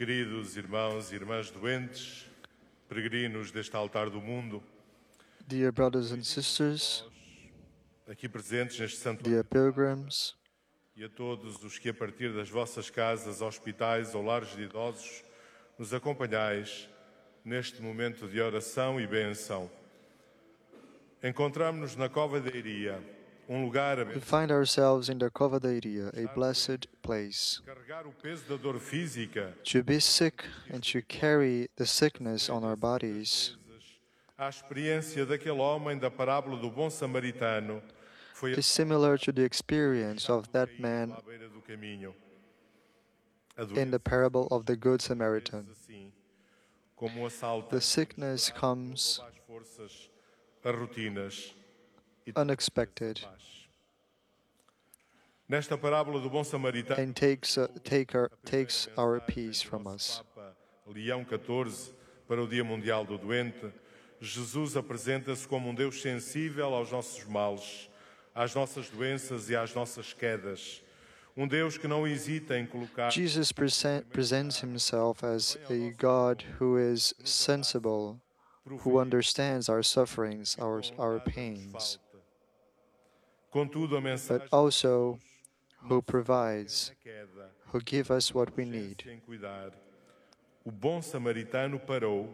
Queridos irmãos e irmãs doentes, peregrinos deste altar do mundo, Dear brothers and sisters, aqui presentes neste santuário, dear pilgrims, e a todos os que a partir das vossas casas, hospitais ou lares de idosos nos acompanhais neste momento de oração e bênção. Encontramos-nos na Cova da Iria, lugar we find ourselves in the Cova da Iria, a blessed place. carregar o peso da dor física, To be sick and to carry the sickness on our bodies a experiência daquele homem da parábola do bom samaritano foi is similar to the experience of that man à beira do caminho. in the parable of the Good Samaritan. Assim, como um assalto The sickness comes às forças, às rotinas e unexpected nesta parábola do bom samaritano, and takes our peace from us. Papa Leão XIV, para o Dia Mundial do Doente, Jesus apresenta-se como um Deus sensível aos nossos males, às nossas doenças e às nossas quedas. Um Deus que não hesita em colocar Jesus presents himself as a God who is sensible, who understands our sufferings, our pains, contudo a mensagem but also who provides, da queda, who gives us what we need. em cuidar. O bom samaritano parou,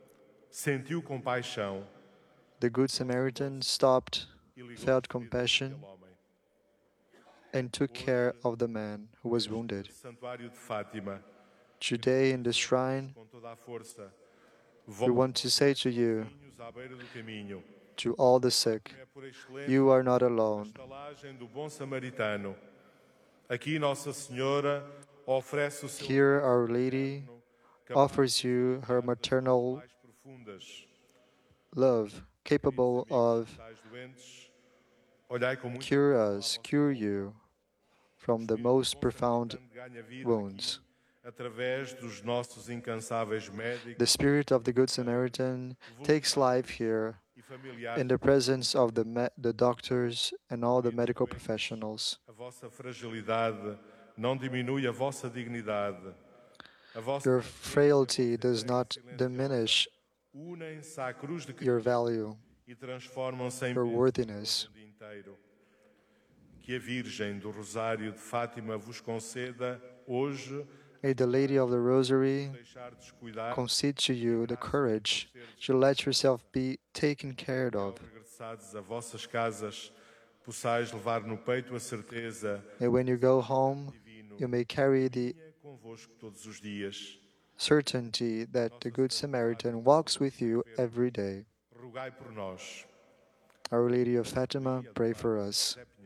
sentiu compaixão The Good Samaritan stopped, felt compassion, homem. and took care of the man who was wounded. Santuário de Fátima, Today in the shrine, com toda a força, we want to say to you, voltinhos à beira do caminho. to all the sick, É por excelência you are not alone. a estalagem do bom samaritano. Aqui Nossa Senhora oferece o seu Here Our Lady offers you her maternal mais profundas. love, capable of Tais doentes, olhai com muito cure you from the most profound ganha vida wounds. através dos nossos incansáveis médicos The Spirit of the Good Samaritan takes life here e familiares. in the presence of the doctors and all the medical professionals. A vossa fragilidade não diminui a vossa dignidade. A vossa Your frailty does not diminish unem-se à cruz de Cristo your value, e transformam-se em your worthiness. mundo inteiro. Que a Virgem do Rosário de Fátima vos conceda hoje May the Lady of the Rosary deixar descuidar concede to you the courage to let yourself be taken care of. regressados a vossas casas, possais levar no peito a certeza And when you go home, you may carry the é convosco todos os dias. certainty that the Good Samaritan walks with you every day. Rogai por nós. Our Lady of Fatima, pray for us. José